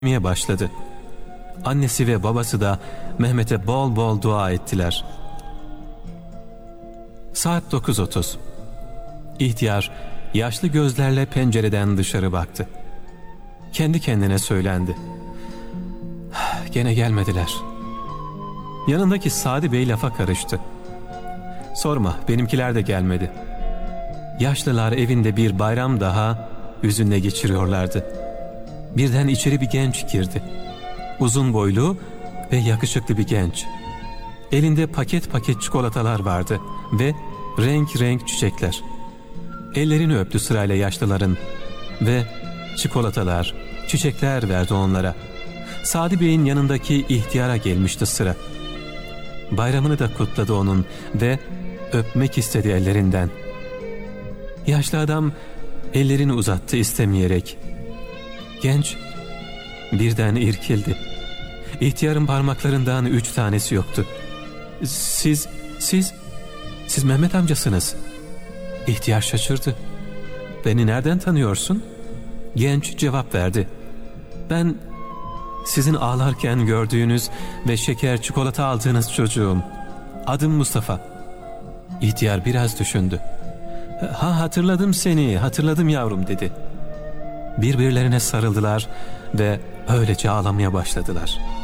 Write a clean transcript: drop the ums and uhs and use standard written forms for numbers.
başladı. Annesi ve babası da Mehmet'e bol bol dua ettiler. Saat 9:30. İhtiyar yaşlı gözlerle pencereden dışarı baktı. Kendi kendine söylendi. Gene gelmediler. Yanındaki Sadi Bey lafa karıştı. Sorma, benimkiler de gelmedi. Yaşlılar evinde bir bayram daha hüzünle geçiriyorlardı. Birden içeri bir genç girdi. Uzun boylu ve yakışıklı bir genç. Elinde paket paket çikolatalar vardı ve renk renk çiçekler. Ellerini öptü sırayla yaşlıların ve çikolatalar, çiçekler verdi onlara. Sadi Bey'in yanındaki ihtiyara gelmişti sıra. Bayramını da kutladı onun ve öpmek istedi ellerinden. Yaşlı adam ellerini uzattı istemeyerek. Genç birden irkildi. İhtiyarın parmaklarından 3 tanesi yoktu. Siz Mehmet amcasınız. İhtiyar şaşırdı. Beni nereden tanıyorsun? Genç cevap verdi. Ben sizin ağlarken gördüğünüz ve şeker çikolata aldığınız çocuğum. Adım Mustafa. İhtiyar biraz düşündü. Hatırladım seni, hatırladım yavrum dedi. Birbirlerine sarıldılar ve öylece ağlamaya başladılar.